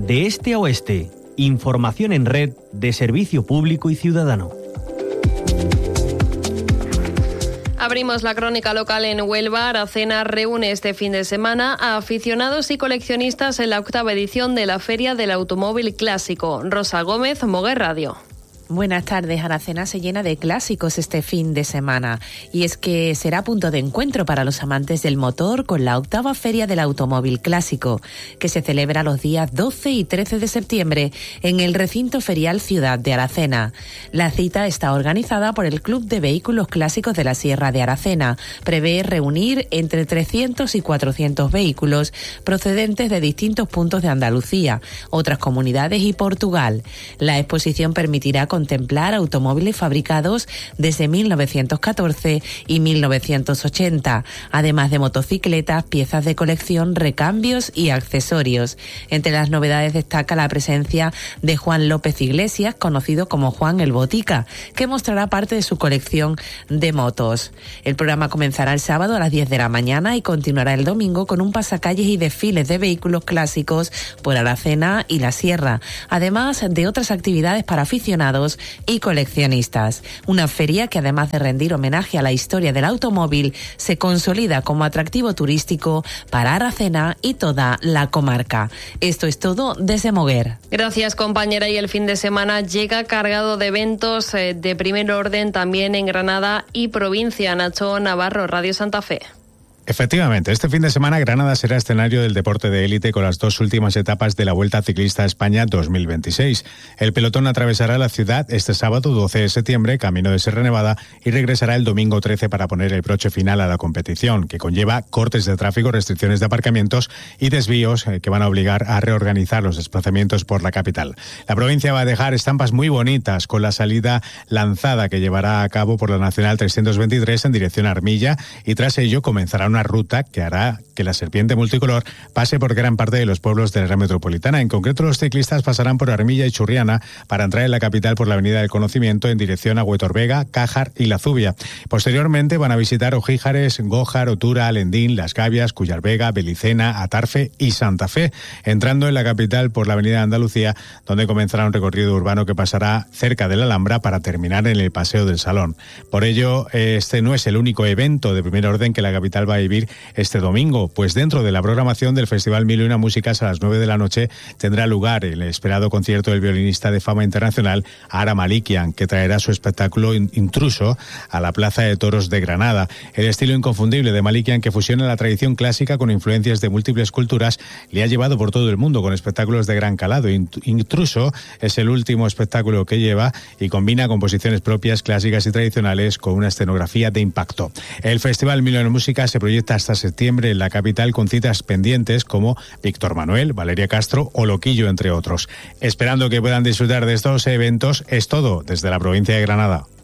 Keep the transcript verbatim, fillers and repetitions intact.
de este a oeste. Información en red de servicio público y ciudadano. Abrimos la crónica local en Huelva. Aracena reúne este fin de semana a aficionados y coleccionistas en la octava edición de la Feria del Automóvil Clásico. Rosa Gómez, Moguer Radio. Buenas tardes. Aracena se llena de clásicos este fin de semana y es que será punto de encuentro para los amantes del motor con la octava Feria del Automóvil Clásico, que se celebra los días doce y trece de septiembre en el recinto ferial Ciudad de Aracena. La cita está organizada por el Club de Vehículos Clásicos de la Sierra de Aracena. Prevé reunir entre trescientos y cuatrocientos vehículos procedentes de distintos puntos de Andalucía, otras comunidades y Portugal. La exposición permitirá contemplar automóviles fabricados desde mil novecientos catorce y mil novecientos ochenta, además de motocicletas, piezas de colección, recambios y accesorios. Entre las novedades destaca la presencia de Juan López Iglesias, conocido como Juan el Botica, que mostrará parte de su colección de motos. El programa comenzará el sábado a las diez de la mañana y continuará el domingo con un pasacalles y desfiles de vehículos clásicos por Aracena y la Sierra, además de otras actividades para aficionados y coleccionistas. Una feria que, además de rendir homenaje a la historia del automóvil, se consolida como atractivo turístico para Aracena y toda la comarca. Esto es todo desde Moguer. Gracias, compañera. Y el fin de semana llega cargado de eventos eh, de primer orden también en Granada y provincia. Nacho Navarro, Radio Santa Fe. Efectivamente, este fin de semana Granada será escenario del deporte de élite con las dos últimas etapas de la Vuelta Ciclista a España dos mil veintiséis. El pelotón atravesará la ciudad este sábado doce de septiembre, camino de Sierra Nevada, y regresará el domingo trece para poner el broche final a la competición, que conlleva cortes de tráfico, restricciones de aparcamientos y desvíos que van a obligar a reorganizar los desplazamientos por la capital. La provincia va a dejar estampas muy bonitas con la salida lanzada que llevará a cabo por la Nacional trescientos veintitrés en dirección a Armilla, y tras ello comenzará una Una ruta que hará que la serpiente multicolor pase por gran parte de los pueblos de la área metropolitana. En concreto, los ciclistas pasarán por Armilla y Churriana para entrar en la capital por la Avenida del Conocimiento en dirección a Huetorvega, Cájar y La Zubia. Posteriormente van a visitar Ojíjares, Gójar, Otura, Alendín, Las Gavias, Cuyarvega, Belicena, Atarfe y Santa Fe, entrando en la capital por la Avenida de Andalucía, donde comenzará un recorrido urbano que pasará cerca de la Alhambra para terminar en el Paseo del Salón. Por ello, este no es el único evento de primer orden que la capital va a vivir este domingo, pues dentro de la programación del Festival Mil y Una Músicas a las nueve de la noche tendrá lugar el esperado concierto del violinista de fama internacional Ara Malikian, que traerá su espectáculo Intruso a la Plaza de Toros de Granada. El estilo inconfundible de Malikian, que fusiona la tradición clásica con influencias de múltiples culturas, le ha llevado por todo el mundo con espectáculos de gran calado. Intruso es el último espectáculo que lleva y combina composiciones propias, clásicas y tradicionales con una escenografía de impacto. El Festival Mil y Una Músicas se proyecta hasta septiembre en la capital con citas pendientes como Víctor Manuel, Valeria Castro o Loquillo, entre otros. Esperando que puedan disfrutar de estos eventos, es todo desde la provincia de Granada.